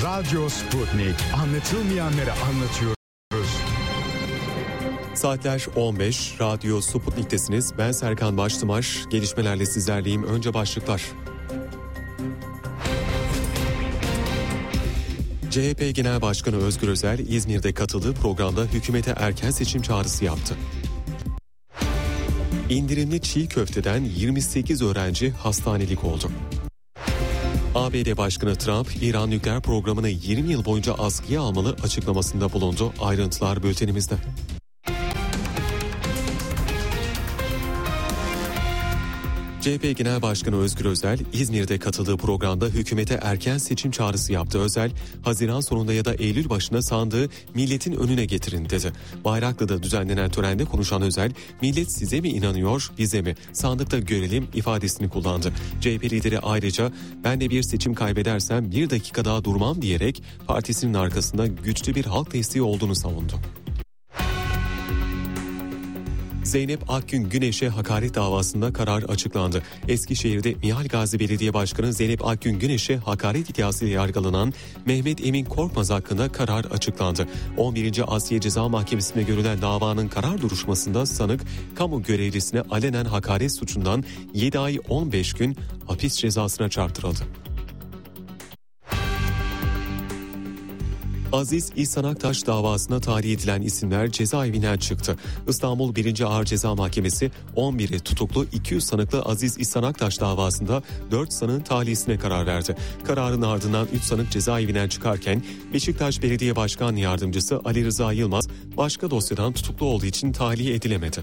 Radyo Sputnik. Anlatılmayanları anlatıyoruz. Saatler 15, Radyo Sputnik'tesiniz. Ben Serkan Baştımaş. Gelişmelerle sizlerleyim. Önce başlıklar. CHP Genel Başkanı Özgür Özel, İzmir'de katıldığı programda hükümete erken seçim çağrısı yaptı. İndirimli çiğ köfteden 28 öğrenci hastanelik oldu. ABD Başkanı Trump, İran nükleer programını 20 yıl boyunca askıya almalı açıklamasında bulundu. Ayrıntılar bültenimizde. CHP Genel Başkanı Özgür Özel, İzmir'de katıldığı programda hükümete erken seçim çağrısı yaptı. Özel, Haziran sonunda ya da Eylül başında sandığı milletin önüne getirin dedi. Bayraklı'da düzenlenen törende konuşan Özel, millet size mi inanıyor, bize mi? Sandıkta görelim ifadesini kullandı. CHP lideri ayrıca, ben de bir seçim kaybedersem bir dakika daha durmam diyerek partisinin arkasında güçlü bir halk desteği olduğunu savundu. Zeynep Akgün Güneş'e hakaret davasında karar açıklandı. Eskişehir'de Nihal Gazi Belediye Başkanı Zeynep Akgün Güneş'e hakaret iddiasıyla yargılanan Mehmet Emin Korkmaz hakkında karar açıklandı. 11. Asliye Ceza Mahkemesi'nde görülen davanın karar duruşmasında sanık, kamu görevlisine alenen hakaret suçundan 7 ay 15 gün hapis cezasına çarptırıldı. Aziz İhsan Aktaş davasına tahliye edilen isimler cezaevinden çıktı. İstanbul 1. Ağır Ceza Mahkemesi 11'i tutuklu 200 sanıklı Aziz İhsan Aktaş davasında 4 sanığın tahliyesine karar verdi. Kararın ardından 3 sanık cezaevinden çıkarken Beşiktaş Belediye Başkan Yardımcısı Ali Rıza Yılmaz başka dosyadan tutuklu olduğu için tahliye edilemedi.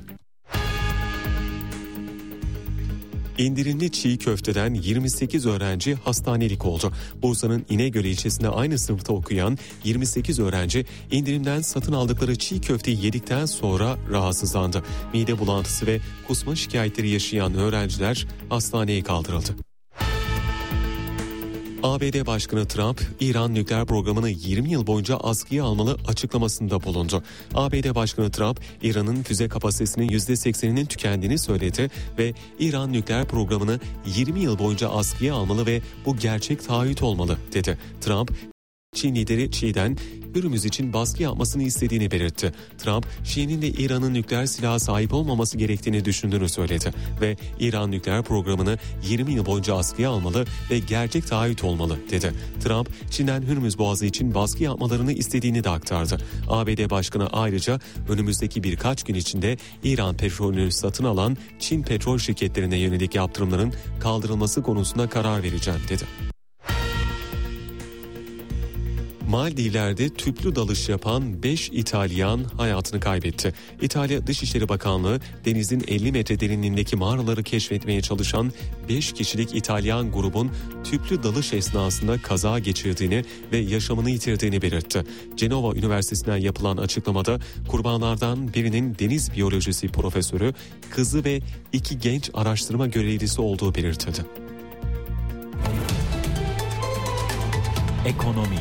İndirimli çiğ köfteden 28 öğrenci hastanelik oldu. Bursa'nın İnegöl ilçesinde aynı sınıfta okuyan 28 öğrenci indirimden satın aldıkları çiğ köfteyi yedikten sonra rahatsızlandı. Mide bulantısı ve kusma şikayetleri yaşayan öğrenciler hastaneye kaldırıldı. ABD Başkanı Trump, İran nükleer programını 20 yıl boyunca askıya almalı açıklamasında bulundu. ABD Başkanı Trump, İran'ın füze kapasitesinin %80'inin tükendiğini söyledi ve İran nükleer programını 20 yıl boyunca askıya almalı ve bu gerçek taahhüt olmalı dedi. Trump, Çin lideri Xi'den Hürmüz için baskı yapmasını istediğini belirtti. Trump, Xi'nin de İran'ın nükleer silaha sahip olmaması gerektiğini düşündüğünü söyledi ve İran nükleer programını 20 yıl boyunca askıya almalı ve gerçek taahhüt olmalı dedi. Trump, Çin'den Hürmüz Boğazı için baskı yapmalarını istediğini de aktardı. ABD Başkanı ayrıca önümüzdeki birkaç gün içinde İran petrolünü satın alan Çin petrol şirketlerine yönelik yaptırımların kaldırılması konusunda karar vereceğim dedi. Maldivler'de tüplü dalış yapan 5 İtalyan hayatını kaybetti. İtalya Dışişleri Bakanlığı denizin 50 metre derinliğindeki mağaraları keşfetmeye çalışan 5 kişilik İtalyan grubun tüplü dalış esnasında kaza geçirdiğini ve yaşamını yitirdiğini belirtti. Cenova Üniversitesi'nden yapılan açıklamada kurbanlardan birinin deniz biyolojisi profesörü, kızı ve 2 genç araştırma görevlisi olduğu belirtildi. Ekonomi.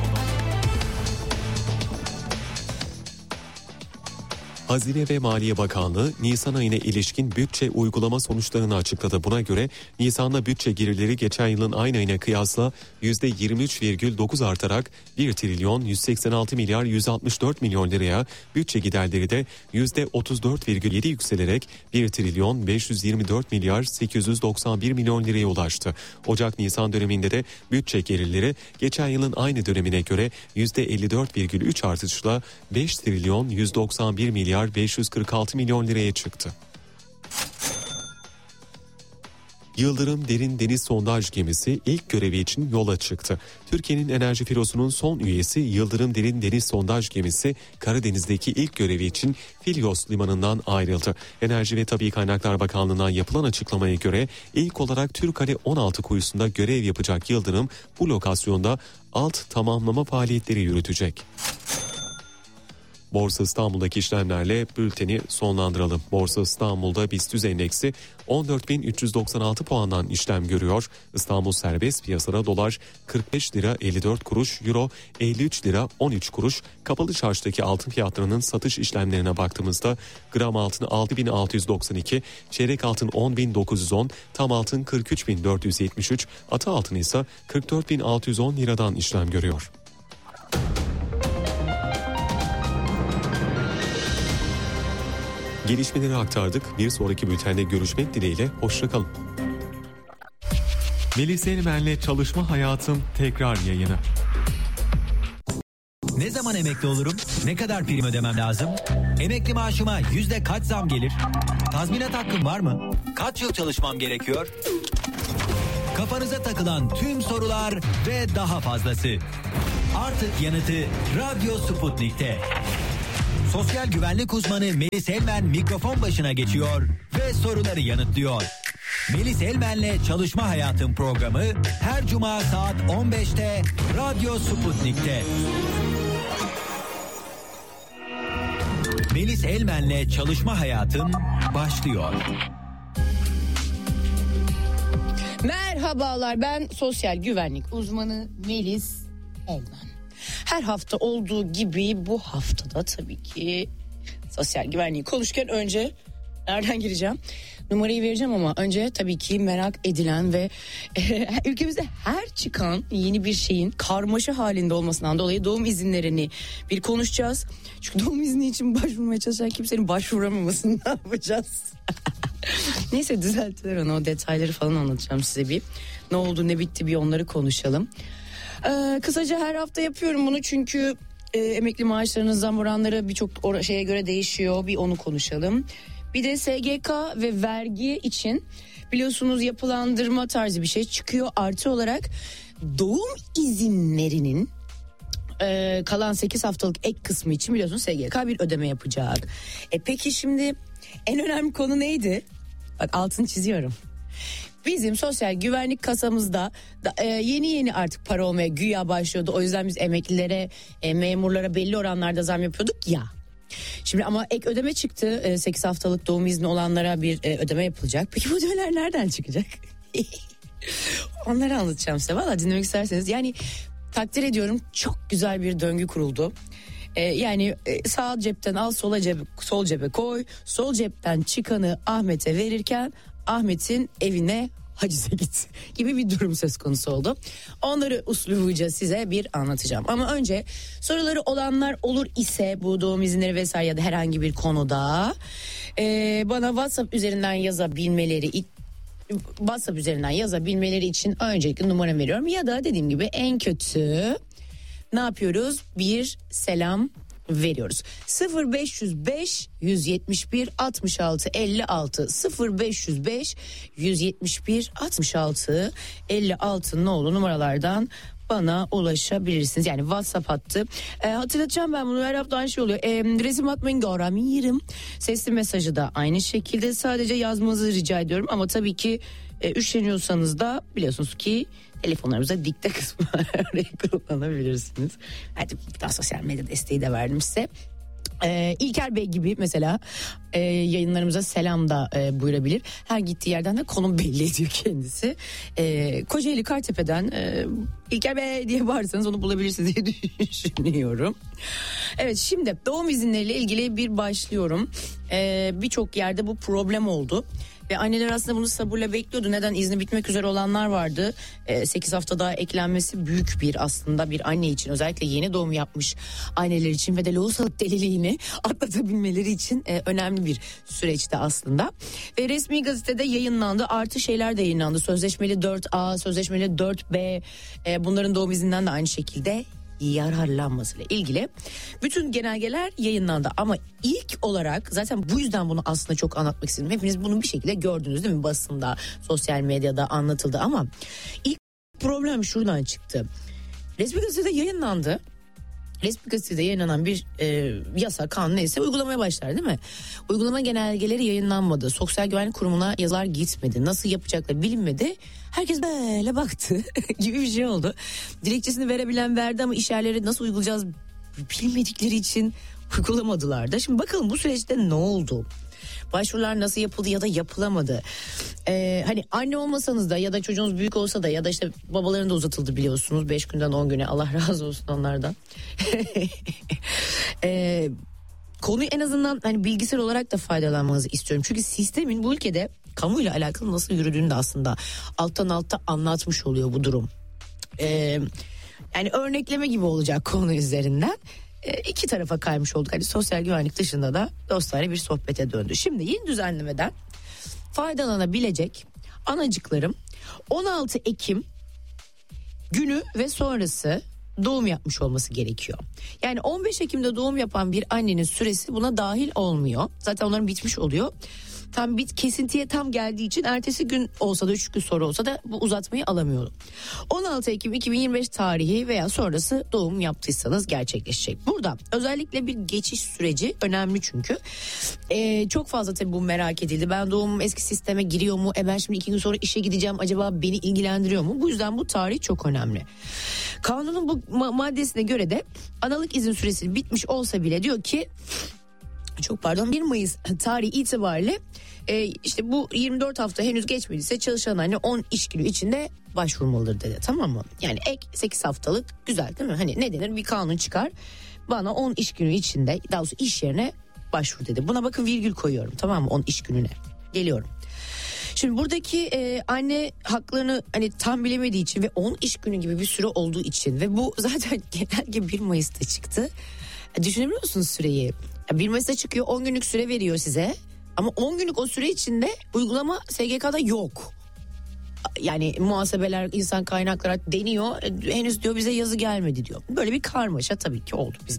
Hazine ve Maliye Bakanlığı Nisan ayına ilişkin bütçe uygulama sonuçlarını açıkladı. Buna göre Nisan'da bütçe gelirleri geçen yılın aynı ayına kıyasla %23,9 artarak 1 trilyon 186 milyar 164 milyon liraya, bütçe giderleri de %34,7 yükselerek 1 trilyon 524 milyar 891 milyon liraya ulaştı. Ocak-Nisan döneminde de bütçe gelirleri geçen yılın aynı dönemine göre %54,3 artışla 5 trilyon 191 milyar 546 milyon liraya çıktı. Yıldırım Derin Deniz Sondaj Gemisi ilk görevi için yola çıktı. Türkiye'nin enerji filosunun son üyesi Yıldırım Derin Deniz Sondaj Gemisi Karadeniz'deki ilk görevi için Filyos limanından ayrıldı. Enerji ve Tabii Kaynaklar Bakanlığı'ndan yapılan açıklamaya göre ilk olarak Türkale 16 kuyusunda görev yapacak Yıldırım bu lokasyonda alt tamamlama faaliyetleri yürütecek. Borsa İstanbul'daki işlemlerle bülteni sonlandıralım. Borsa İstanbul'da BIST endeksi 14.396 puandan işlem görüyor. İstanbul serbest piyasada dolar 45 lira 54 kuruş, euro 53 lira 13 kuruş. Kapalı çarşıdaki altın fiyatlarının satış işlemlerine baktığımızda gram altın 6.692, çeyrek altın 10.910, tam altın 43.473, atı altın ise 44.610 liradan işlem görüyor. Gelişmeleri aktardık. Bir sonraki bültende görüşmek dileğiyle. Hoşça kalın. Melis Elmen'le Çalışma Hayatım tekrar yayını. Ne zaman emekli olurum? Ne kadar prim ödemem lazım? Emekli maaşıma kaç zam gelir? Tazminat hakkım var mı? Kaç yıl çalışmam gerekiyor? Kafanıza takılan tüm sorular ve daha fazlası. Artık yanıtı Radyo Sputnik'te. Sosyal güvenlik uzmanı Melis Elmen mikrofon başına geçiyor ve soruları yanıtlıyor. Melis Elmen'le Çalışma Hayatım programı her cuma saat 15'te Radyo Sputnik'te. Melis Elmen'le Çalışma Hayatım başlıyor. Merhabalar, ben sosyal güvenlik uzmanı Melis Elmen. Her hafta olduğu gibi bu haftada tabii ki sosyal güvenliği konuşurken önce nereden gireceğim? Numarayı vereceğim ama önce tabii ki merak edilen ve ülkemizde her çıkan yeni bir şeyin karmaşa halinde olmasından dolayı doğum izinlerini bir konuşacağız. Çünkü doğum izni için başvurmaya çalışan kimsenin başvuramamasını ne yapacağız? Neyse, düzeltilir onu, o detayları falan anlatacağım size bir. Ne oldu ne bitti bir onları konuşalım. Kısaca her hafta yapıyorum bunu çünkü emekli maaşlarının zam oranları birçok şeye göre değişiyor. Bir onu konuşalım. Bir de SGK ve vergi için biliyorsunuz yapılandırma tarzı bir şey çıkıyor. Artı olarak doğum izinlerinin kalan 8 haftalık ek kısmı için biliyorsunuz SGK bir ödeme yapacak. Peki şimdi en önemli konu neydi? Bak, altını çiziyorum. Bizim sosyal güvenlik kasamızda yeni artık para olmaya güya başlıyordu. O yüzden biz emeklilere, memurlara belli oranlarda zam yapıyorduk ya. Şimdi ama ek ödeme çıktı. 8 haftalık doğum izni olanlara bir ödeme yapılacak. Peki bu ödemeler nereden çıkacak? Onları anlatacağım size. Valla dinlemek isterseniz. Yani takdir ediyorum, çok güzel bir döngü kuruldu. Sağ cepten al, sol cebe koy. Sol cepten çıkanı Ahmet'e verirken Ahmet'in evine hacize git gibi bir durum söz konusu oldu. Onları uslubuca size bir anlatacağım. Ama önce soruları olanlar olur ise bu doğum izinleri vesaire ya da herhangi bir konuda bana WhatsApp üzerinden yazabilmeleri için öncelikle numaramı veriyorum. Ya da dediğim gibi en kötü ne yapıyoruz? Bir selam veriyoruz. 0505 171 66 56 0505 171 66 56 nolu numaralardan bana ulaşabilirsiniz. Yani WhatsApp hattı. Hatırlatacağım, ben bunu her hafta aynı şey oluyor. Resim atmayın, göremiyorum. Sesli mesajı da aynı şekilde, sadece yazmanızı rica ediyorum. Ama tabii ki üşeniyorsanız da biliyorsunuz ki telefonlarımıza dikte kısmı var. Orayı kullanabilirsiniz. Hadi daha sosyal medya desteği de verdim size. İlker Bey gibi mesela yayınlarımıza selam da buyurabilir. Her gittiği yerden de konum belli ediyor kendisi. Kocaeli Kartepe'den İlker Bey diye bağırırsanız onu bulabilirsiniz diye düşünüyorum. Evet, şimdi doğum izinleriyle ilgili bir başlıyorum. Birçok yerde bu problem oldu. Ve anneler aslında bunu sabırla bekliyordu. Neden? İzni bitmek üzere olanlar vardı. 8 hafta daha eklenmesi büyük aslında bir anne için, özellikle yeni doğum yapmış anneler için ve de lohusalık deliliğini atlatabilmeleri için önemli bir süreçti aslında. Ve resmi gazetede yayınlandı. Artı şeyler de yayınlandı. Sözleşmeli 4A, sözleşmeli 4B, bunların doğum izinden de aynı şekilde yararlanmasıyla ilgili bütün genelgeler yayınlandı. Ama ilk olarak zaten bu yüzden bunu aslında çok anlatmak istedim. Hepiniz bunu bir şekilde gördünüz değil mi? Basında, sosyal medyada anlatıldı ama ilk problem şuradan çıktı. Resmi gazetede yayınlandı. Resmi gazetede yayınlanan bir yasa, kanun neyse uygulamaya başlar değil mi? Uygulama genelgeleri yayınlanmadı. Sosyal Güvenlik Kurumu'na yazılar gitmedi. Nasıl yapacaklar bilinmedi. Herkes böyle baktı gibi bir şey oldu. Dilekçesini verebilen verdi ama iş yerleri nasıl uygulayacağız bilmedikleri için uygulamadılar da. Şimdi bakalım bu süreçte ne oldu? Başvurular nasıl yapıldı ya da yapılamadı? Hani anne olmasanız da ya da çocuğunuz büyük olsa da ya da işte babaların da uzatıldı biliyorsunuz 5 günden 10 güne, Allah razı olsun onlardan. Konuyu en azından hani bilgisayar olarak da faydalanmanızı istiyorum. Çünkü sistemin bu ülkede kamuyla alakalı nasıl yürüdüğünü de aslında alttan alta anlatmış oluyor bu durum. Yani örnekleme gibi olacak konu üzerinden. İki tarafa kaymış olduk. Hani sosyal güvenlik dışında da dostane bir sohbete döndü. Şimdi yeni düzenlemeden faydalanabilecek anacıklarım 16 Ekim günü ve sonrası doğum yapmış olması gerekiyor. Yani 15 Ekim'de doğum yapan bir annenin süresi buna dahil olmuyor. Zaten onların bitmiş oluyor. Tam kesintiye tam geldiği için ertesi gün olsa da 3 gün sonra olsa da bu uzatmayı alamıyorum. 16 Ekim 2025 tarihi veya sonrası doğum yaptıysanız gerçekleşecek. Burada özellikle bir geçiş süreci önemli çünkü. Çok fazla tabii bu merak edildi. Ben doğumum eski sisteme giriyor mu? Ben şimdi 2 gün sonra işe gideceğim. Acaba beni ilgilendiriyor mu? Bu yüzden bu tarih çok önemli. Kanunun bu maddesine göre de analık izin süresi bitmiş olsa bile diyor ki 1 Mayıs tarihi itibariyle işte bu 24 hafta henüz geçmediyse çalışan anne 10 iş günü içinde başvurmalıdır dedi, tamam mı? Yani ek 8 haftalık güzel değil mi? Hani ne denir, bir kanun çıkar bana 10 iş günü içinde, daha doğrusu iş yerine başvur dedi. Buna bakın virgül koyuyorum, tamam mı, 10 iş gününe geliyorum. Şimdi buradaki anne haklarını hani tam bilemediği için ve 10 iş günü gibi bir süre olduğu için ve bu zaten genelge 1 Mayıs'ta çıktı. Düşünebiliyor musunuz süreyi? 1 Mayıs'ta çıkıyor, 10 günlük süre veriyor size. Ama 10 günlük o süre içinde uygulama SGK'da yok. Yani muhasebeler, insan kaynakları deniyor. Henüz diyor bize yazı gelmedi diyor. Böyle bir karmaşa tabii ki oldu bizde.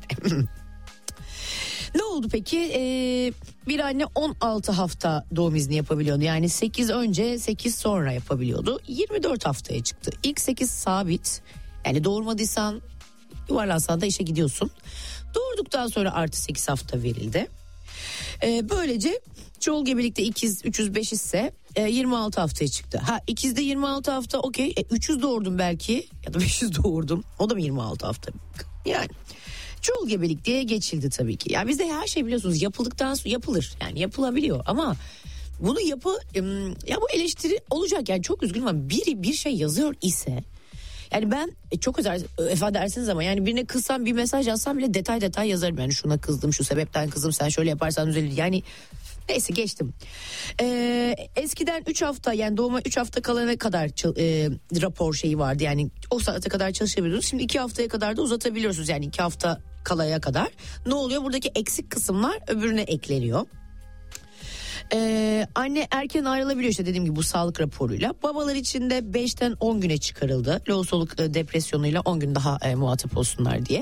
Ne oldu peki? Bir anne 16 hafta doğum izni yapabiliyordu. Yani 8 önce 8 sonra yapabiliyordu. 24 haftaya çıktı. İlk 8 sabit. Yani doğurmadıysan, yuvarlansan da işe gidiyorsun. Doğurduktan sonra artı 8 hafta verildi. Böylece çoğul gebelikte ikiz 305 ise 26 haftaya çıktı. İkizde 26 hafta okey. 300 doğurdum belki ya da 500 doğurdum. O da mı 26 hafta? Yani çoğul gebelik diye geçildi tabii ki. Yani bizde her şey biliyorsunuz yapıldıktan sonra yapılır. Yani yapılabiliyor ama bunu ya bu eleştiri olacak. Yani çok üzgünüm ama biri bir şey yazıyor ise, yani ben çok affedersiniz ama yani birine kızsam, bir mesaj yazsam bile detay detay yazarım. Yani şuna kızdım, şu sebepten kızdım, sen şöyle yaparsan düzelir. Yani neyse geçtim. Eskiden 3 hafta, yani doğuma 3 hafta kalana kadar rapor şeyi vardı. Yani o saate kadar çalışabiliyorsunuz. Şimdi 2 haftaya kadar da uzatabiliyorsunuz. Yani 2 hafta kalaya kadar. Ne oluyor? Buradaki eksik kısımlar öbürüne ekleniyor. Anne erken ayrılabiliyor işte dediğim gibi bu sağlık raporuyla. Babalar için de 5'ten 10 güne çıkarıldı. Lohusalık depresyonuyla 10 gün daha muhatap olsunlar diye.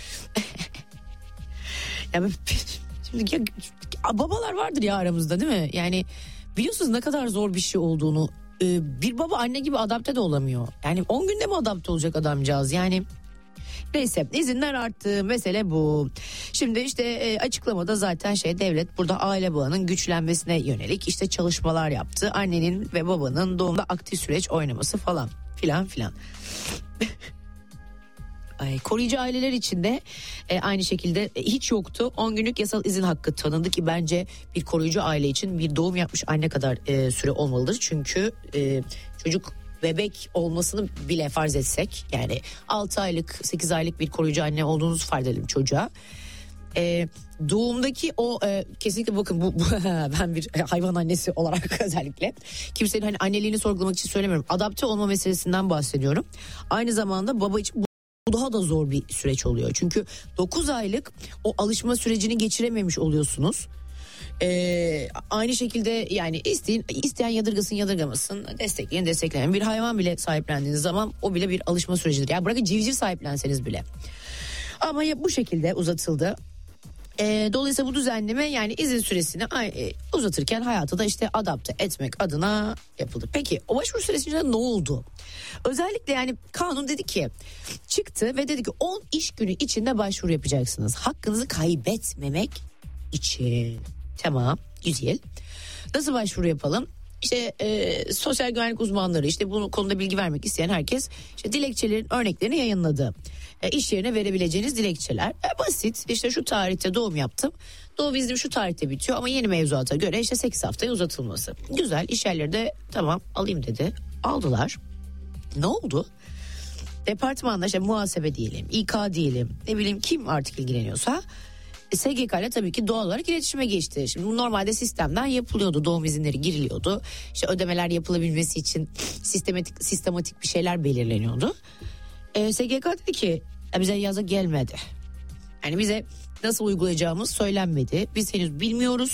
Yani şimdi ya, babalar vardır ya aramızda değil mi? Yani biliyorsunuz ne kadar zor bir şey olduğunu. Bir baba anne gibi adapte de olamıyor. Yani 10 günde mi adapte olacak adamcağız? Yani neyse, izinler arttı, mesele bu. Şimdi işte açıklamada zaten devlet burada aile bağının güçlenmesine yönelik işte çalışmalar yaptı. Annenin ve babanın doğumda aktif süreç oynaması falan filan. Koruyucu aileler için de aynı şekilde hiç yoktu. 10 günlük yasal izin hakkı tanındı ki bence bir koruyucu aile için bir doğum yapmış anne kadar süre olmalıdır. Çünkü çocuk bebek olmasını bile farz etsek, yani 6 aylık 8 aylık bir koruyucu anne olduğunuzu farz edelim çocuğa. Doğumdaki o kesinlikle bakın bu ben bir hayvan annesi olarak özellikle kimsenin hani anneliğini sorgulamak için söylemiyorum. Adapte olma meselesinden bahsediyorum. Aynı zamanda baba için bu daha da zor bir süreç oluyor. Çünkü 9 aylık o alışma sürecini geçirememiş oluyorsunuz. Aynı şekilde yani isteyen yadırgasın yadırgamasın, destekleyen destekleyen bir hayvan bile sahiplendiğiniz zaman o bile bir alışma sürecidir. Yani bırakın civciv sahiplenseniz bile. Ama bu şekilde uzatıldı. Dolayısıyla bu düzenleme yani izin süresini uzatırken hayata da işte adapte etmek adına yapıldı. Peki o başvuru süresinde ne oldu? Özellikle yani kanun dedi ki, çıktı ve dedi ki 10 iş günü içinde başvuru yapacaksınız. Hakkınızı kaybetmemek için. Tamam, güzel. Nasıl başvuru yapalım? İşte sosyal güvenlik uzmanları, işte bu konuda bilgi vermek isteyen herkes işte dilekçelerin örneklerini yayınladı. iş yerine verebileceğiniz dilekçeler. Basit, işte şu tarihte doğum yaptım. Doğum iznim şu tarihte bitiyor ama yeni mevzuata göre işte 8 haftaya uzatılması. Güzel, iş yerleri de tamam alayım dedi. Aldılar. Ne oldu? Departmanda işte muhasebe diyelim, İK diyelim, ne bileyim kim artık ilgileniyorsa SGK ile tabii ki doğal olarak iletişime geçti. Şimdi bu normalde sistemden yapılıyordu. Doğum izinleri giriliyordu. İşte ödemeler yapılabilmesi için sistematik bir şeyler belirleniyordu. SGK dedi ki bize yazı gelmedi. Yani bize nasıl uygulayacağımız söylenmedi. Biz henüz bilmiyoruz.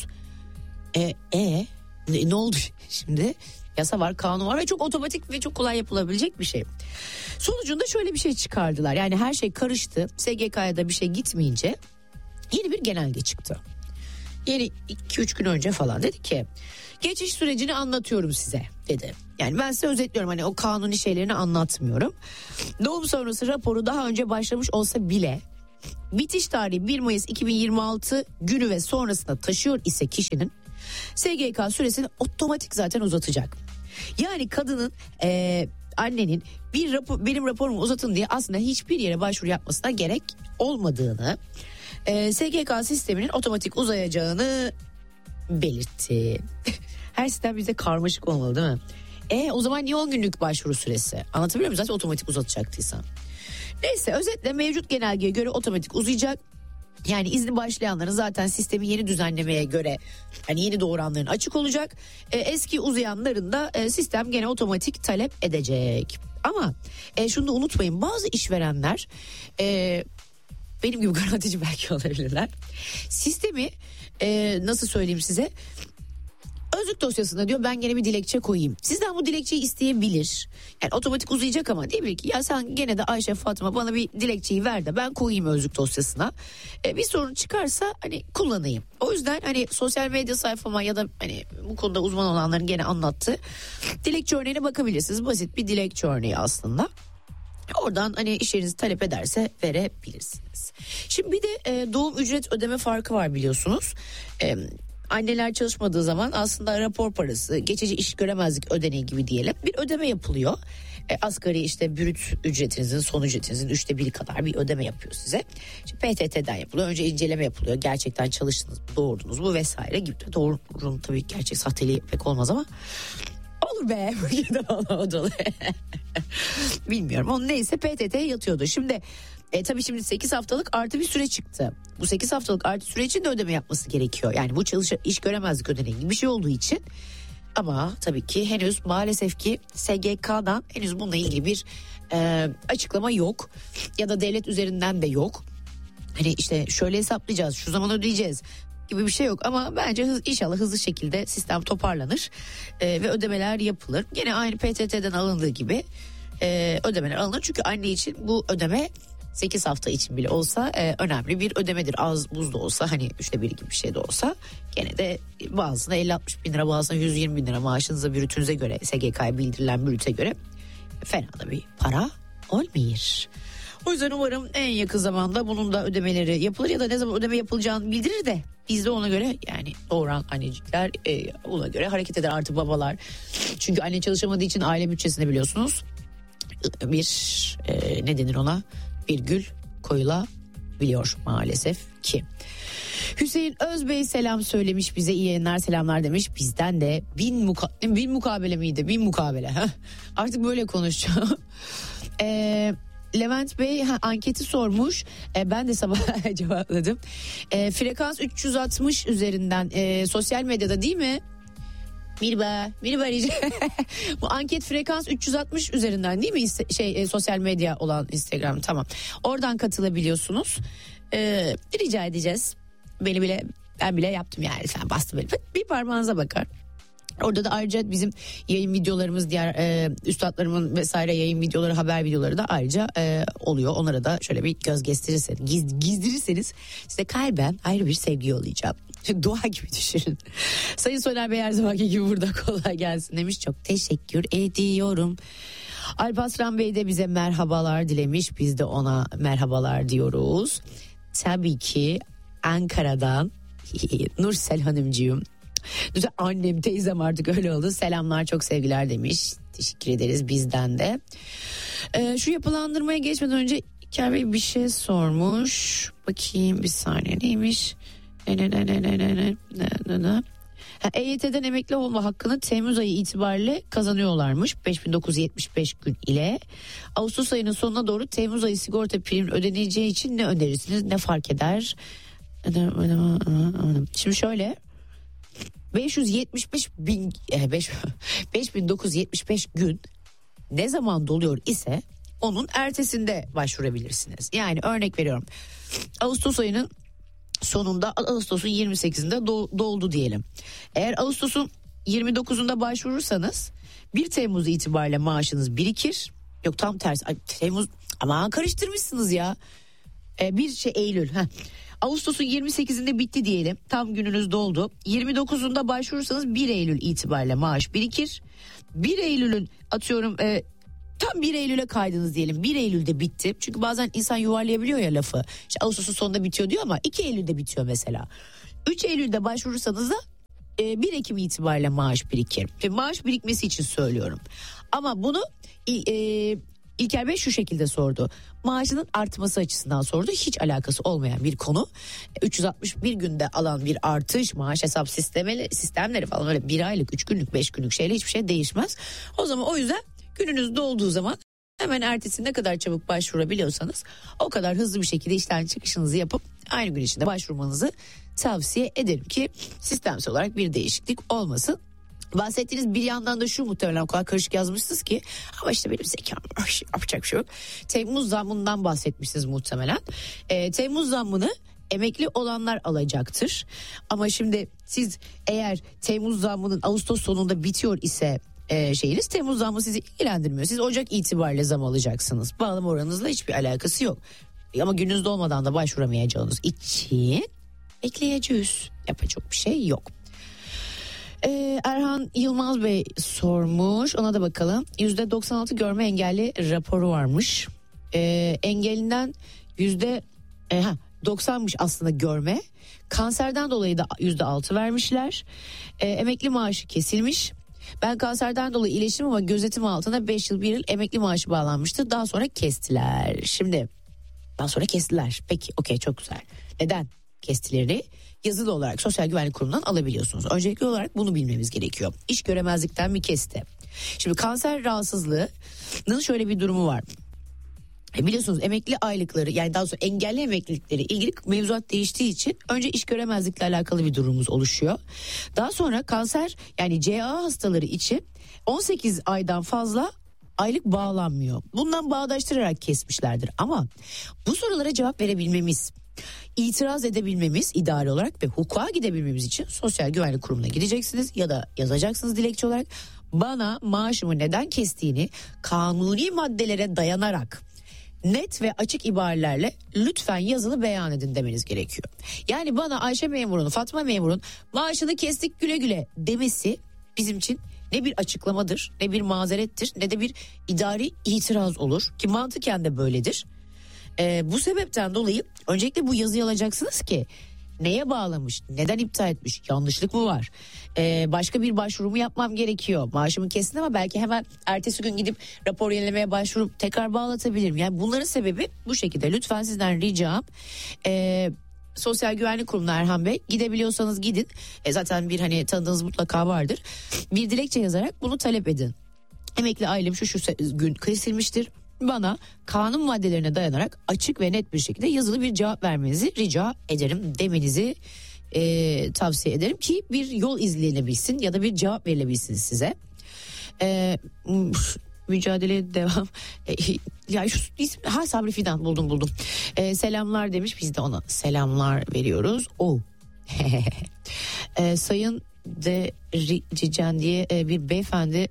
Ne oldu şimdi? Yasa var, kanun var ve çok otomatik ve çok kolay yapılabilecek bir şey. Sonucunda şöyle bir şey çıkardılar. Yani her şey karıştı. SGK'ya da bir şey gitmeyince yeni bir genelge çıktı. Yeni 2-3 gün önce falan dedi ki geçiş sürecini anlatıyorum size dedi. Yani ben size özetliyorum, hani o kanuni şeylerini anlatmıyorum. Doğum sonrası raporu daha önce başlamış olsa bile bitiş tarihi 1 Mayıs 2026 günü ve sonrasında taşıyor ise kişinin SGK süresini otomatik zaten uzatacak. Yani kadının annenin benim raporumu uzatın diye aslında hiçbir yere başvuru yapmasına gerek olmadığını, SGK sisteminin otomatik uzayacağını belirtti. Her sistem bize karmaşık olmalı değil mi? O zaman niye 10 günlük başvuru süresi? Anlatabiliyor muyum? Zaten otomatik uzatacaktıysa. Neyse, özetle mevcut genelgeye göre otomatik uzayacak. Yani izni başlayanların zaten sistemi yeni düzenlemeye göre hani yeni doğuranların açık olacak. Eski uzayanların da sistem gene otomatik talep edecek. Ama şunu da unutmayın, bazı işverenler benim gibi garantici belki olabilirler. Sistemi nasıl söyleyeyim size, özlük dosyasında diyor ben gene bir dilekçe koyayım. Sizden bu dilekçeyi isteyebilir. Yani otomatik uzayacak ama diyebilir ki ya sen gene de Ayşe Fatma bana bir dilekçeyi ver de ben koyayım özlük dosyasına. Bir sorun çıkarsa hani kullanayım. O yüzden hani sosyal medya sayfama ya da hani bu konuda uzman olanların gene anlattığı dilekçe örneğine bakabilirsiniz. Basit bir dilekçe örneği aslında. Oradan hani iş yeriniz talep ederse verebilirsiniz. Şimdi bir de doğum ücret ödeme farkı var biliyorsunuz. Anneler çalışmadığı zaman aslında rapor parası, geçici iş göremezlik ödeneği gibi diyelim bir ödeme yapılıyor. Asgari işte brüt ücretinizin, son ücretinizin 1/3 kadar bir ödeme yapıyor size. İşte PTT'den yapılıyor. Önce inceleme yapılıyor. Gerçekten çalıştınız mı, doğurdunuz mu vesaire gibi. Doğurun tabii gerçek sahteliği pek olmaz ama olur be. Bilmiyorum. Onun neyse PTT'ye yatıyordu. Şimdi tabii şimdi 8 haftalık artı bir süre çıktı. Bu 8 haftalık artı süre için de ödeme yapması gerekiyor. Yani bu iş göremezlik ödeneği gibi bir şey olduğu için. Ama tabii ki henüz maalesef ki SGK'dan henüz bununla ilgili bir açıklama yok. Ya da devlet üzerinden de yok. Hani işte şöyle hesaplayacağız, şu zaman ödeyeceğiz gibi bir şey yok. Ama bence inşallah hızlı şekilde sistem toparlanır ve ödemeler yapılır. Gene aynı PTT'den alındığı gibi ödemeler alınır. Çünkü anne için bu ödeme 8 hafta için bile olsa önemli bir ödemedir. Az buz da olsa hani 1/3 gibi bir şey de olsa gene de bazısına 50-60 bin lira, bazısına 120 bin lira maaşınıza, brütünüze göre, SGK'ya bildirilen brüte göre fena da bir para olmuyor. O yüzden umarım en yakın zamanda bunun da ödemeleri yapılır ya da ne zaman ödeme yapılacağını bildirir de biz de ona göre yani doğuran annecikler ona göre hareket eder artık babalar. Çünkü anne çalışamadığı için aile bütçesinde biliyorsunuz bir ne denir ona, virgül koyulabiliyor maalesef ki. Hüseyin Özbey selam söylemiş bize, iyi yayınlar, selamlar demiş. Bizden de bin mukabele miydi? 1000 mukabele. Artık böyle konuşacağım. Levent Bey anketi sormuş. Ben de sabah cevapladım. Frekans 360 üzerinden sosyal medyada değil mi? Merhaba bu anket frekans 360 üzerinden değil mi sosyal medya olan Instagram, tamam. Oradan katılabiliyorsunuz. Rica edeceğiz. Ben bile yaptım yani, sen bastın beni. Bir parmağınıza bakar. Orada da ayrıca bizim yayın videolarımız, diğer üstadlarımın vesaire yayın videoları, haber videoları da ayrıca oluyor. Onlara da şöyle bir göz gizdirirseniz size kalben ayrı bir sevgi yollayacağım. Dua gibi düşünün. Sayın Soner Bey her zamanki gibi burada, kolay gelsin demiş. Çok teşekkür ediyorum. Alparslan Bey de bize merhabalar dilemiş. Biz de ona merhabalar diyoruz. Tabii ki Ankara'dan Nursel Hanımcığım. Annem, teyzem artık öyle oldu. Selamlar, çok sevgiler demiş. Teşekkür ederiz bizden de. Şu yapılandırmaya geçmeden önce İlker Bey bir şey sormuş. Bakayım bir saniye neymiş? EYT'den emekli olma hakkını Temmuz ayı itibariyle kazanıyorlarmış 5975 gün ile. Ağustos ayının sonuna doğru Temmuz ayı sigorta primi ödeneceği için ne önerirsiniz, ne fark eder? Şimdi şöyle 5975 gün ne zaman doluyor ise onun ertesinde başvurabilirsiniz. Yani örnek veriyorum, Ağustos ayının sonunda, Ağustos'un 28'inde doldu diyelim. Eğer Ağustos'un 29'unda başvurursanız 1 Temmuz itibariyle maaşınız birikir. Yok tam tersi. Temmuz, aman karıştırmışsınız ya. Eylül. Ağustos'un 28'inde bitti diyelim. Tam gününüz doldu. 29'unda başvurursanız 1 Eylül itibariyle maaş birikir. 1 Eylül'ün atıyorum tam 1 Eylül'e kaydınız diyelim. 1 Eylül'de bitti. Çünkü bazen insan yuvarlayabiliyor ya lafı. İşte Ağustos'un sonunda bitiyor diyor ama 2 Eylül'de bitiyor mesela. 3 Eylül'de başvurursanız da 1 Ekim itibariyle maaş birikir. Maaş birikmesi için söylüyorum. Ama bunu İlker Bey şu şekilde sordu. Maaşının artması açısından sordu. Hiç alakası olmayan bir konu. 361 günde alan bir artış, maaş hesap sistemleri falan öyle 1 aylık, 3 günlük, 5 günlük şeyle hiçbir şey değişmez. O yüzden gününüz dolduğu zaman hemen ertesi ne kadar çabuk başvurabiliyorsanız o kadar hızlı bir şekilde işten çıkışınızı yapıp aynı gün içinde başvurmanızı tavsiye ederim ki sistemsel olarak bir değişiklik olmasın. Bahsettiğiniz bir yandan da şu, muhtemelen o kadar karışık yazmışsınız ki ama işte benim zekam yapacak bir şey yok. Temmuz zammından bahsetmişsiniz muhtemelen. Temmuz zammını emekli olanlar alacaktır. Ama şimdi siz eğer Temmuz zammının Ağustos sonunda bitiyor ise Temmuz zammı sizi ilgilendirmiyor. Siz Ocak itibariyle zam alacaksınız. Bağlama oranınızla hiçbir alakası yok. Ama gününüz dolmadan da başvuramayacağınız için bekleyeceğiz. Yapacak bir şey yok. Erhan Yılmaz Bey sormuş, ona da bakalım. %96 görme engelli raporu varmış. Engelinden %90'mış aslında görme. Kanserden dolayı da %6 vermişler. Emekli maaşı kesilmiş. Ben kanserden dolayı iyileştim ama gözetim altında 5 yıl 1 yıl emekli maaşı bağlanmıştı. Daha sonra kestiler. Peki okey, çok güzel. Neden kestileri? Yazılı olarak Sosyal Güvenlik Kurumu'ndan alabiliyorsunuz. Öncelikli olarak bunu bilmemiz gerekiyor. İş göremezlikten mi kesti? Şimdi kanser rahatsızlığının şöyle bir durumu var. Biliyorsunuz emekli aylıkları, yani daha doğrusu engelli emeklilikleri ilgili mevzuat değiştiği için önce iş göremezlikle alakalı bir durumumuz oluşuyor. Daha sonra kanser, yani CA hastaları için 18 aydan fazla aylık bağlanmıyor. Bundan bağdaştırarak kesmişlerdir ama bu sorulara cevap verebilmemiz, itiraz edebilmemiz idari olarak ve hukuka gidebilmemiz için Sosyal Güvenlik Kurumu'na gideceksiniz ya da yazacaksınız dilekçe olarak. Bana maaşımı neden kestiğini kanuni maddelere dayanarak net ve açık ibarelerle lütfen yazılı beyan edin demeniz gerekiyor. Yani bana Ayşe memurun, Fatma memurun maaşını kestik güle güle demesi bizim için ne bir açıklamadır, ne bir mazerettir, ne de bir idari itiraz olur ki mantıken de böyledir. Bu sebepten dolayı öncelikle bu yazıyı alacaksınız ki neye bağlamış, neden iptal etmiş, yanlışlık mı var, başka bir başvurumu yapmam gerekiyor, maaşımı kesin ama belki hemen ertesi gün gidip rapor yenilemeye başvurup tekrar bağlatabilirim. Yani bunların sebebi bu şekilde. Lütfen sizden ricam Sosyal Güvenlik Kurumu'na Erhan Bey, gidebiliyorsanız gidin. Zaten bir tanıdığınız mutlaka vardır. Bir dilekçe yazarak bunu talep edin. Emekli aylığım şu gün kesilmiştir. Bana kanun maddelerine dayanarak açık ve net bir şekilde yazılı bir cevap vermenizi rica ederim demenizi tavsiye ederim ki bir yol izlenebilsin ya da bir cevap verilebilsin size. Mücadeleye devam. Ya şu isim, Sabri Fidan buldum. Selamlar demiş, biz de ona selamlar veriyoruz. Sayın Cicen diye bir beyefendi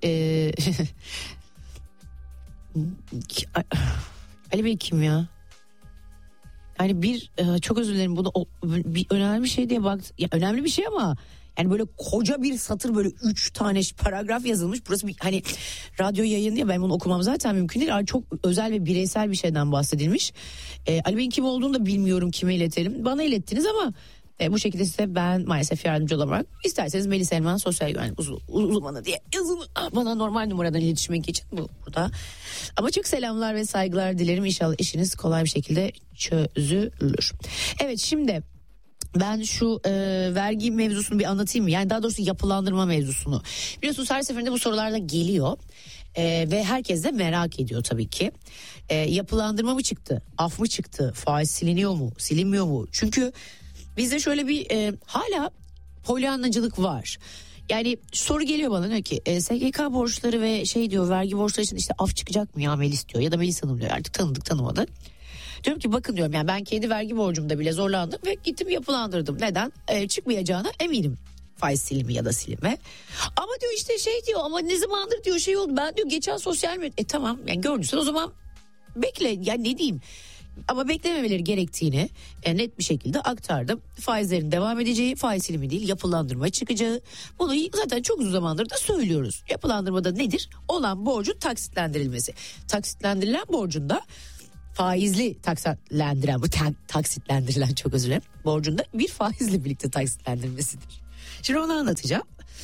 Ali Bey kim ya? Yani çok özür dilerim, bunu bir önemli bir şey diye baktım. Ya önemli bir şey ama yani böyle koca bir satır, böyle 3 tane paragraf yazılmış. Burası bir radyo yayını ya, ben bunu okumam zaten mümkün değil. Çok özel ve bireysel bir şeyden bahsedilmiş. Ali Bey'in kim olduğunu da bilmiyorum, kime iletelim. Bana ilettiniz ama Bu şekilde size ben maalesef yardımcı olarak, isterseniz Melis Elman sosyal güvenlik uzmanı diye yazın bana normal numaradan iletişime geçin burada. Ama çok selamlar ve saygılar dilerim. İnşallah işiniz kolay bir şekilde çözülür. Evet, şimdi ben şu vergi mevzusunu bir anlatayım mı? Yani daha doğrusu yapılandırma mevzusunu. Biliyorsunuz her seferinde bu sorular da geliyor. Ve herkes de merak ediyor tabii ki. Yapılandırma mı çıktı? Af mı çıktı? Faiz siliniyor mu? Silinmiyor mu? Çünkü bizde şöyle bir hala polyanlacılık var. Yani soru geliyor bana, diyor ki SGK borçları ve diyor vergi borçları için işte af çıkacak mı ya Melis diyor. Ya da Melis Hanım diyor, artık tanıdık tanımadık. Diyorum ki bakın diyorum, yani ben kendi vergi borcumda bile zorlandım ve gittim yapılandırdım. Neden? Çıkmayacağına eminim. Faiz silimi ya da silimi. Ama diyor işte diyor, ama ne zamandır diyor oldu. Ben diyor geçen sosyal medya. Tamam, yani gördüysen o zaman bekle, yani ne diyeyim. Ama beklememeleri gerektiğini net bir şekilde aktardım. Faizlerin devam edeceği, faiz silimi değil yapılandırma çıkacağı. Bunu zaten çok uzun zamandır da söylüyoruz. Yapılandırmada nedir? Olan borcun taksitlendirilmesi. Taksitlendirilen borcunda faizli taksitlendirilen, bu taksitlendirilen çok özür dilerim, borcunda bir faizle birlikte taksitlendirmesidir. Şimdi onu anlatacağım.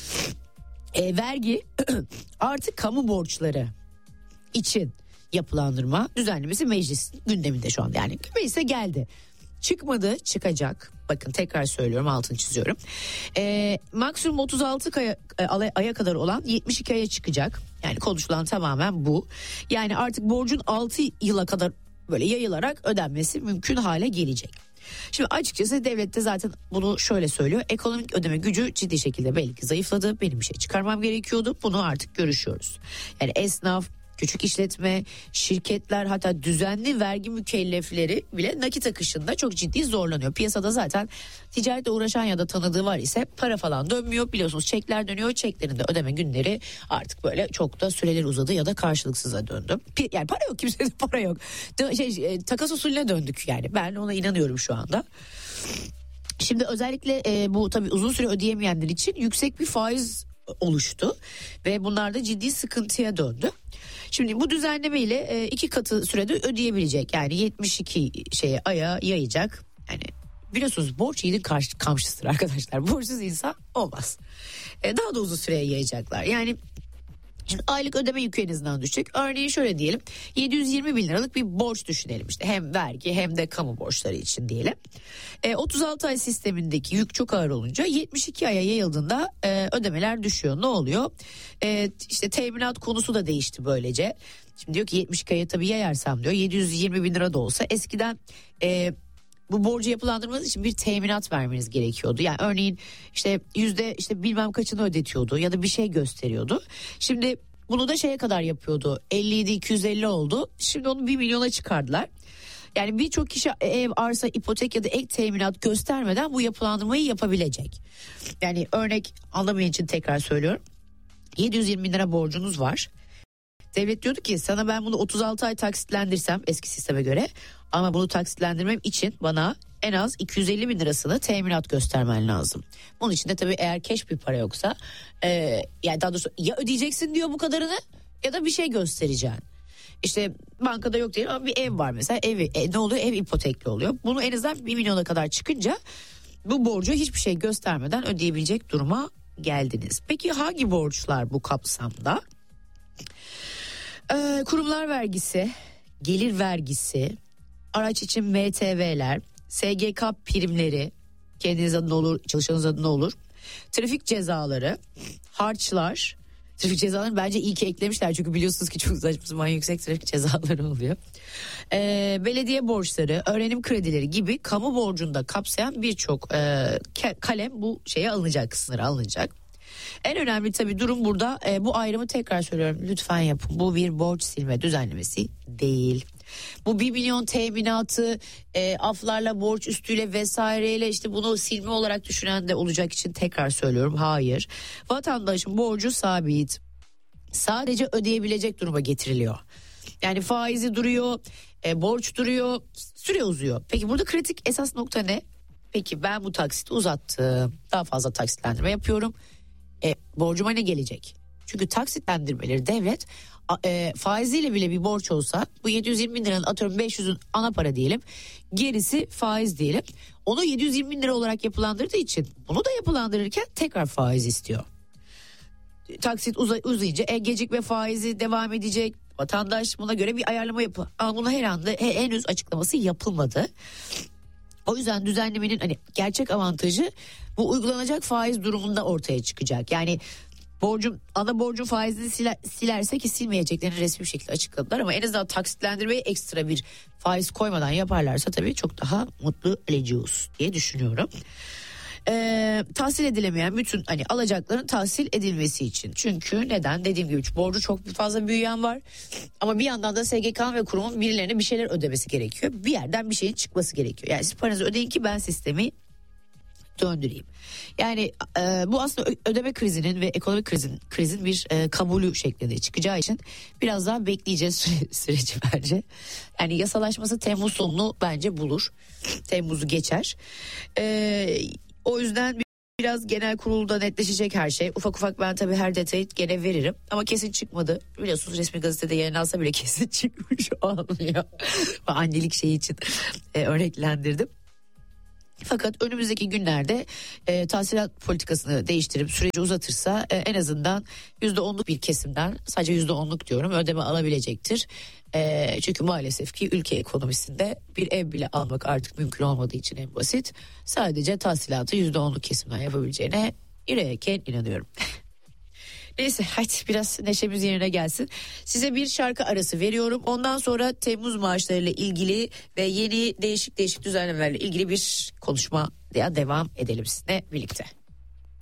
Vergi artık kamu borçları için yapılandırma düzenlemesi meclisin gündeminde şu anda. Yani meclise geldi. Çıkmadı, çıkacak. Bakın tekrar söylüyorum, altını çiziyorum. Maksimum 36 aya kadar olan 72 aya çıkacak. Yani konuşulan tamamen bu. Yani artık borcun 6 yıla kadar böyle yayılarak ödenmesi mümkün hale gelecek. Şimdi açıkçası devlet de zaten bunu şöyle söylüyor. Ekonomik ödeme gücü ciddi şekilde belli ki zayıfladı. Benim bir şey çıkarmam gerekiyordu. Bunu artık görüşüyoruz. Yani esnaf, küçük işletme, şirketler, hatta düzenli vergi mükellefleri bile nakit akışında çok ciddi zorlanıyor. Piyasada zaten ticaretle uğraşan ya da tanıdığı var ise para falan dönmüyor. Biliyorsunuz çekler dönüyor. Çeklerin de ödeme günleri artık böyle çok da süreler uzadı ya da karşılıksıza döndü. Yani para yok, kimsede para yok. Takas usulüne döndük yani. Ben ona inanıyorum şu anda. Şimdi özellikle bu tabii uzun süre ödeyemeyenler için yüksek bir faiz oluştu ve bunlar da ciddi sıkıntıya döndü. Şimdi bu düzenleme ile 2 katı sürede ödeyebilecek, yani 72 aya yayacak. Yani biliyorsunuz borç yiğidin kamçısıdır arkadaşlar. Borçsuz insan olmaz. Daha da uzun süreye yayacaklar. Yani şimdi aylık ödeme yükü en azından düşecek. Örneğin şöyle diyelim, 720 bin liralık bir borç düşünelim, işte hem vergi hem de kamu borçları için diyelim. 36 ay sistemindeki yük çok ağır olunca 72 aya yayıldığında ödemeler düşüyor. Ne oluyor? İşte teminat konusu da değişti böylece. Şimdi diyor ki 72 aya tabii yayarsam diyor 720 bin lira da olsa eskiden bu borcu yapılandırmanız için bir teminat vermeniz gerekiyordu. Yani örneğin işte yüzde bilmem kaçını ödetiyordu ya da bir şey gösteriyordu. Şimdi bunu da şeye kadar yapıyordu. 50'ydi 250 oldu. Şimdi onu 1 milyona çıkardılar. Yani birçok kişi ev, arsa, ipotek ya da ek teminat göstermeden bu yapılandırmayı yapabilecek. Yani örnek anlamayan için tekrar söylüyorum. 720 bin lira borcunuz var. Devlet diyordu ki sana ben bunu 36 ay taksitlendirsem eski sisteme göre, ama bunu taksitlendirmem için bana en az 250 bin lirasını teminat göstermen lazım. Bunun için de tabii eğer cash bir para yoksa yani daha doğrusu ya ödeyeceksin diyor bu kadarını ya da bir şey göstereceksin. İşte bankada yok değil ama bir ev var mesela, ne oluyor, ev ipotekli oluyor. Bunu en azından 1 milyona kadar çıkınca bu borcu hiçbir şey göstermeden ödeyebilecek duruma geldiniz. Peki hangi borçlar bu kapsamda? Kurumlar vergisi, gelir vergisi, araç için MTV'ler, SGK primleri, kendiniz adına olur, çalışanınız adına olur, trafik cezaları, harçlar. Trafik cezalarını bence iyi ki eklemişler çünkü biliyorsunuz ki çok saçma sapan yüksek trafik cezaları oluyor. Belediye borçları, öğrenim kredileri gibi kamu borcunda kapsayan birçok kalem bu şeye alınacak, sınıra alınacak. En önemli tabii durum burada, bu ayrımı tekrar söylüyorum, lütfen yapın. Bu bir borç silme düzenlemesi değil. Bu 1 milyon teminatı aflarla, borç üstüyle vesaireyle işte bunu silme olarak düşünen de olacak için tekrar söylüyorum, hayır. Vatandaşın borcu sabit. Sadece ödeyebilecek duruma getiriliyor. Yani faizi duruyor, borç duruyor, süre uzuyor. Peki burada kritik esas nokta ne? Peki ben bu taksiti uzattım, daha fazla taksitlendirme yapıyorum. Borcuma ne gelecek? Çünkü taksitlendirmeleri devlet faiziyle bile bir borç olsa bu 720 bin liranın atıyorum 500'ün ana para diyelim, gerisi faiz diyelim. Onu 720 bin lira olarak yapılandırdığı için bunu da yapılandırırken tekrar faiz istiyor. Taksit uzayınca gecikme faizi devam edecek. Vatandaş buna göre bir ayarlama yapıyor. Ama buna henüz açıklaması yapılmadı. O yüzden düzenlemenin hani gerçek avantajı bu uygulanacak faiz durumunda ortaya çıkacak. Yani ana borcun faizini silerse ki silmeyeceklerini resmi bir şekilde açıkladılar ama en azından taksitlendirmeye ekstra bir faiz koymadan yaparlarsa tabii çok daha mutlu olacağız diye düşünüyorum. Tahsil edilemeyen bütün hani alacakların tahsil edilmesi için. Çünkü neden? Dediğim gibi borcu çok fazla büyüyen var. Ama bir yandan da SGK ve kurumun birilerine bir şeyler ödemesi gerekiyor. Bir yerden bir şeyin çıkması gerekiyor. Yani siz paranızı ödeyin ki ben sistemi döndüreyim. Yani bu aslında ödeme krizinin ve ekonomik krizin bir kabulü şeklinde çıkacağı için biraz daha bekleyeceğiz süreci bence. Yani yasalaşması Temmuz sonunu bence bulur. Temmuz'u geçer. O yüzden biraz genel kurulda netleşecek her şey. Ufak ufak ben tabii her detayı gene veririm. Ama kesin çıkmadı. Biliyorsunuz resmi gazetede yayınlansa bile kesin çıkmış olmuyor. Annelik şeyi için örneklendirdim. Fakat önümüzdeki günlerde tahsilat politikasını değiştirip süreci uzatırsa en azından %10'luk bir kesimden, sadece %10'luk diyorum, ödeme alabilecektir. Çünkü maalesef ki ülke ekonomisinde bir ev bile almak artık mümkün olmadığı için en basit. Sadece tahsilatı %10'luk kesimden yapabileceğine yüreğe inanıyorum. Neyse hadi biraz neşemiz yerine gelsin. Size bir şarkı arası veriyorum. Ondan sonra Temmuz maaşlarıyla ilgili ve yeni değişik düzenlemelerle ilgili bir konuşmaya devam edelim sizinle birlikte.